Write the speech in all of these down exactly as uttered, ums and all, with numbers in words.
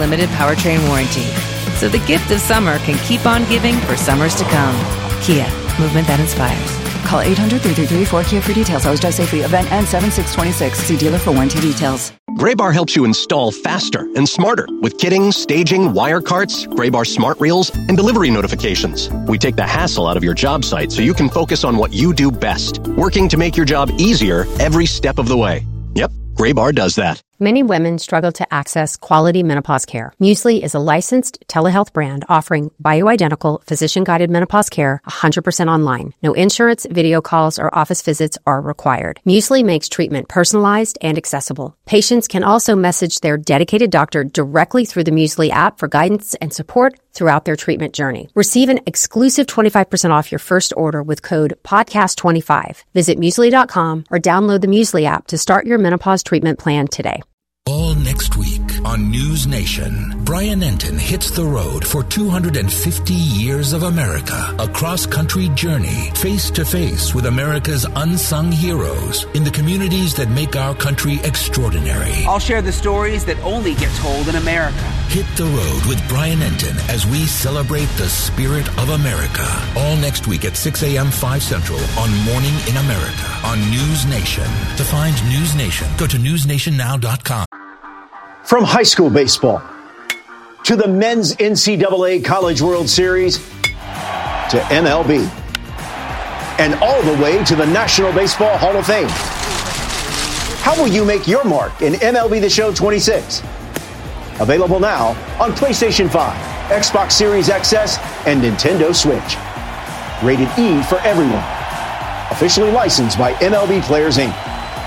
limited powertrain warranty. So the gift of summer can keep on giving for summers to come. Kia, movement that inspires. Call eight hundred, three three three, four K I A for details. Always drive safely. Event ends seven six twenty-six. See dealer for warranty details. Graybar helps you install faster and smarter with kitting, staging, wire carts, Graybar smart reels, and delivery notifications. We take the hassle out of your job site so you can focus on what you do best, working to make your job easier every step of the way. Yep, Graybar does that. Many women struggle to access quality menopause care. Muesli is a licensed telehealth brand offering bioidentical, physician-guided menopause care one hundred percent online. No insurance, video calls, or office visits are required. Muesli makes treatment personalized and accessible. Patients can also message their dedicated doctor directly through the Muesli app for guidance and support throughout their treatment journey. Receive an exclusive twenty-five percent off your first order with code podcast twenty-five. Visit Muesli dot com or download the Muesli app to start your menopause treatment plan today. All next week on News Nation, Brian Enton hits the road for two hundred fifty years of America, a cross-country journey, face-to-face with America's unsung heroes in the communities that make our country extraordinary. I'll share the stories that only get told in America. Hit the road with Brian Enton as we celebrate the spirit of America. All next week at six a.m. five Central on Morning in America on News Nation. To find News Nation, go to news nation now dot com. From high school baseball to the men's N C double A College World Series to M L B and all the way to the National Baseball Hall of Fame. How will you make your mark in M L B The Show twenty-six? Available now on PlayStation five, Xbox Series X S, and Nintendo Switch. Rated E for everyone. Officially licensed by M L B Players, Incorporated.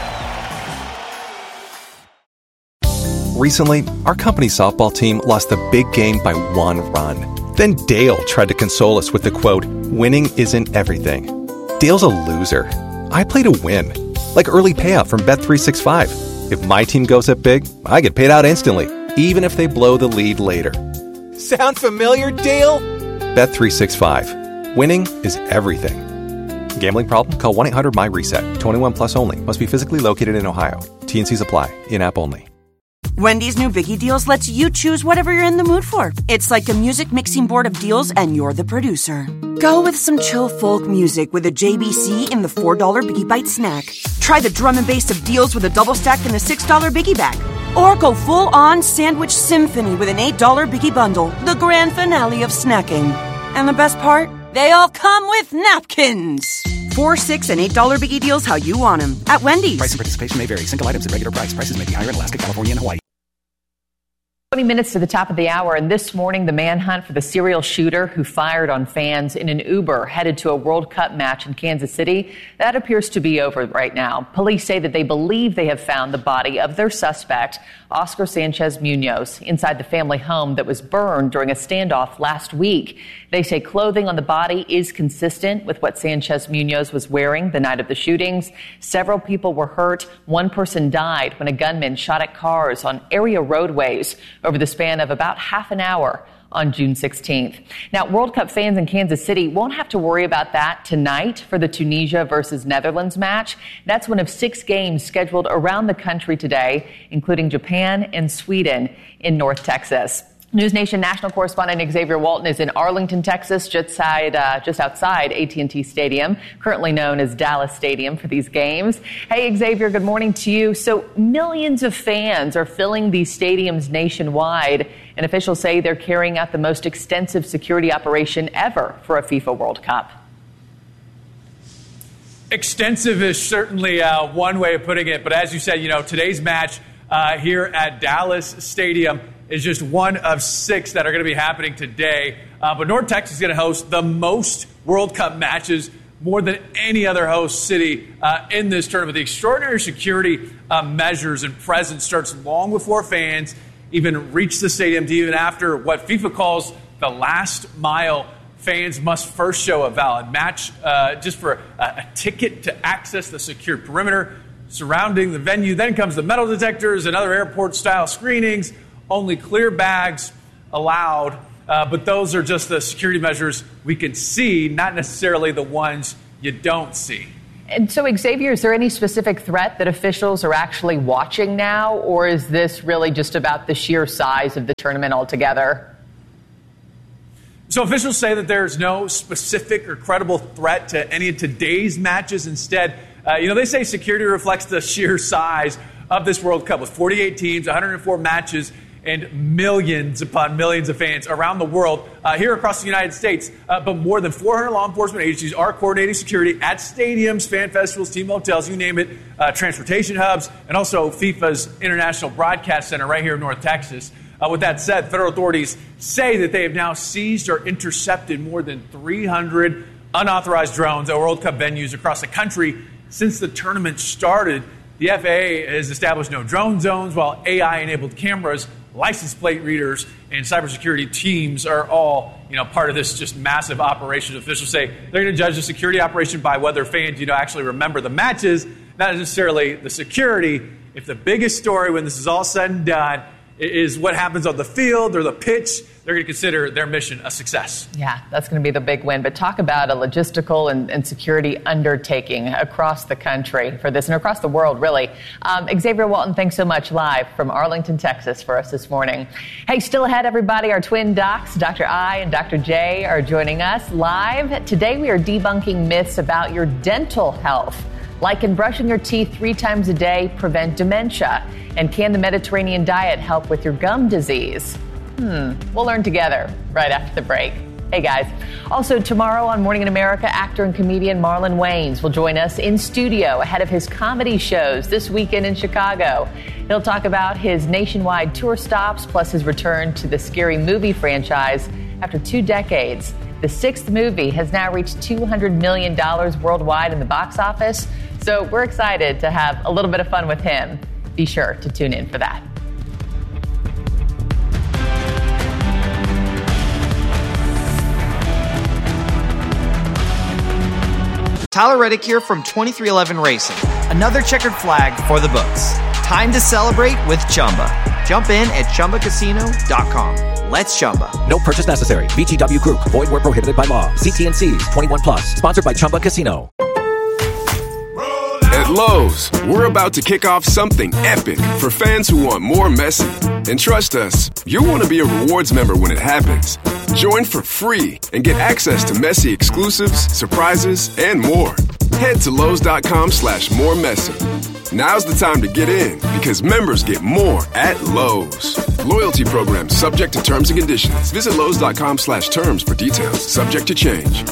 Recently, our company softball team lost the big game by one run. Then Dale tried to console us with the quote, "Winning isn't everything." Dale's a loser. I play to win. Like early payout from Bet three sixty-five. If my team goes up big, I get paid out instantly, even if they blow the lead later. Sound familiar, Dale? Bet three sixty-five. Winning is everything. Gambling problem? Call one eight hundred my reset. twenty-one plus only. Must be physically located in Ohio. T and Cs apply. In-app only. Wendy's new Biggie Deals lets you choose whatever you're in the mood for. It's like a music mixing board of deals, and you're the producer. Go with some chill folk music with a J B C in the four dollar Biggie Bite snack. Try the drum and bass of deals with a double stack in the six dollar Biggie Bag. Or go full-on sandwich symphony with an eight dollar Biggie Bundle, the grand finale of snacking. And the best part? They all come with napkins. Four, six, and eight dollar Biggie Deals how you want them at Wendy's. Price and participation may vary. Single items at regular price. Prices may be higher in Alaska, California, and Hawaii. twenty minutes to the top of the hour, and this morning the manhunt for the serial shooter who fired on fans in an Uber headed to a World Cup match in Kansas City, that appears to be over right now. Police say that they believe they have found the body of their suspect, Oscar Sanchez Munoz, inside the family home that was burned during a standoff last week. They say clothing on the body is consistent with what Sanchez Munoz was wearing the night of the shootings. Several people were hurt. One person died when a gunman shot at cars on area roadways over the span of about half an hour on June sixteenth. Now, World Cup fans in Kansas City won't have to worry about that tonight for the Tunisia versus Netherlands match. That's one of six games scheduled around the country today, including Japan and Sweden in North Texas. News Nation national correspondent Xavier Walton is in Arlington, Texas, just, side, uh, just outside A T and T Stadium, currently known as Dallas Stadium for these games. Hey, Xavier, good morning to you. So millions of fans are filling these stadiums nationwide, and officials say they're carrying out the most extensive security operation ever for a FIFA World Cup. Extensive is certainly uh, one way of putting it, but as you said, you know, today's match uh, here at Dallas Stadium is just one of six that are going to be happening today. Uh, but North Texas is going to host the most World Cup matches, more than any other host city uh, in this tournament. The extraordinary security uh, measures and presence starts long before fans even reach the stadium, to even after what FIFA calls the last mile. Fans must first show a valid match uh, just for a, a ticket to access the secured perimeter surrounding the venue. Then comes the metal detectors and other airport-style screenings. Only clear bags allowed, uh, but those are just the security measures we can see, not necessarily the ones you don't see. And so, Xavier, is there any specific threat that officials are actually watching now, or is this really just about the sheer size of the tournament altogether? So officials say that there's no specific or credible threat to any of today's matches. Instead, uh, you know, they say security reflects the sheer size of this World Cup with forty-eight teams, one hundred four matches, and millions upon millions of fans around the world, uh, here across the United States. Uh, but more than four hundred law enforcement agencies are coordinating security at stadiums, fan festivals, team hotels, you name it, uh, transportation hubs, and also FIFA's International Broadcast Center right here in North Texas. Uh, with that said, federal authorities say that they have now seized or intercepted more than three hundred unauthorized drones at World Cup venues across the country since the tournament started. The F A A has established no drone zones, while A I-enabled cameras, license plate readers, and cybersecurity teams are all, you know, part of this just massive operation. Officials say they're going to judge the security operation by whether fans, you know, actually remember the matches, not necessarily the security. If the biggest story when this is all said and done is what happens on the field or the pitch, they're going to consider their mission a success. Yeah, that's going to be the big win. But talk about a logistical and, and security undertaking across the country for this and across the world, really. Um, Xavier Walton, thanks so much, live from Arlington, Texas, for us this morning. Hey, still ahead, everybody, our twin docs, Doctor I and Doctor J, are joining us live. Today, we are debunking myths about your dental health. Like, can brushing your teeth three times a day prevent dementia? And can the Mediterranean diet help with your gum disease? Hmm, we'll learn together right after the break. Hey, guys. Also, tomorrow on Morning in America, actor and comedian Marlon Wayans will join us in studio ahead of his comedy shows this weekend in Chicago. He'll talk about his nationwide tour stops, plus his return to the Scary Movie franchise after two decades. The sixth movie has now reached two hundred million dollars worldwide in the box office, so we're excited to have a little bit of fun with him. Be sure to tune in for that. Tyler Reddick here from twenty-three eleven Racing. Another checkered flag for the books. Time to celebrate with Chumba. Jump in at Chumba Casino dot com. Let's Chumba. No purchase necessary. V G W Group. Void where prohibited by law. See T and C's. twenty-one plus. Sponsored by Chumba Casino. At Lowe's, we're about to kick off something epic for fans who want more Messi. And trust us, you'll want to be a rewards member when it happens. Join for free and get access to Messi exclusives, surprises, and more. Head to Lowe's.com slash more Messi. Now's the time to get in because members get more at Lowe's. Loyalty program subject to terms and conditions. Visit Lowe's.com slash terms for details. Subject to change.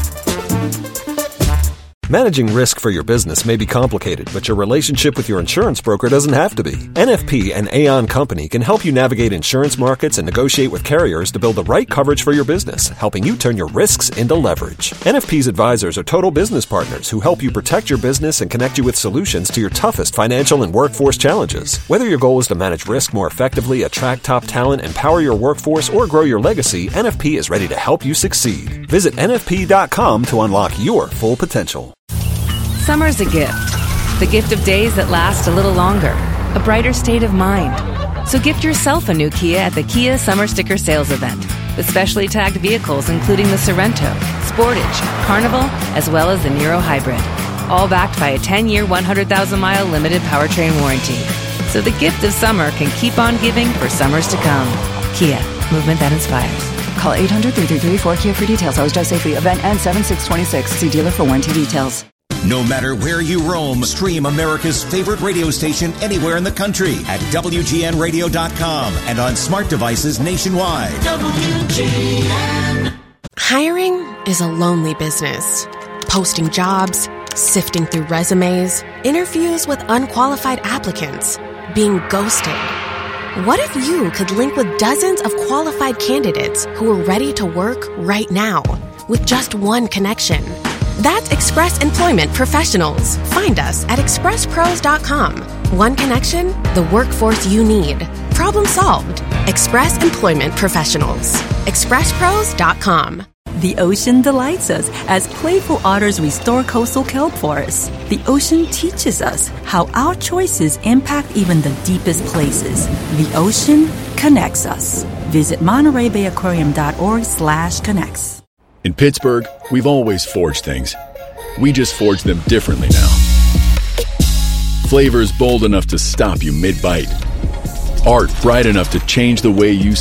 Managing risk for your business may be complicated, but your relationship with your insurance broker doesn't have to be. N F P and Aon Company can help you navigate insurance markets and negotiate with carriers to build the right coverage for your business, helping you turn your risks into leverage. N F P's advisors are total business partners who help you protect your business and connect you with solutions to your toughest financial and workforce challenges. Whether your goal is to manage risk more effectively, attract top talent, empower your workforce, or grow your legacy, N F P is ready to help you succeed. Visit N F P dot com to unlock your full potential. Summer's a gift. The gift of days that last a little longer. A brighter state of mind. So gift yourself a new Kia at the Kia Summer Sticker Sales Event. With specially tagged vehicles including the Sorento, Sportage, Carnival, as well as the Niro Hybrid. All backed by a ten-year, one hundred thousand mile limited powertrain warranty. So the gift of summer can keep on giving for summers to come. Kia, movement that inspires. Call eight hundred, three three three, four Kia for details. Always drive safely. Event ends seven six twenty-six. See dealer for warranty details. No matter where you roam, stream America's favorite radio station anywhere in the country at W G N radio dot com and on smart devices nationwide. W G N. Hiring is a lonely business. Posting jobs, sifting through resumes, interviews with unqualified applicants, being ghosted. What if you could link with dozens of qualified candidates who are ready to work right now with just one connection? That's Express Employment Professionals. Find us at express pros dot com. One connection, the workforce you need. Problem solved. Express Employment Professionals. express pros dot com. The ocean delights us as playful otters restore coastal kelp forests. The ocean teaches us how our choices impact even the deepest places. The ocean connects us. Visit Monterey Bay Aquarium dot org slash connects. In Pittsburgh, we've always forged things. We just forge them differently now. Flavors bold enough to stop you mid-bite. Art bright enough to change the way you